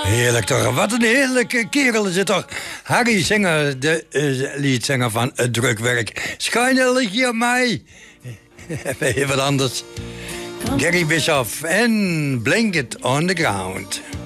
Heerlijk toch, wat een heerlijke kerel is het toch. Harry Singer, de liedzanger van Het Drukwerk. Schijnen lig je op mij. Even wat anders. Gary Bischoff en Blanket on the Ground.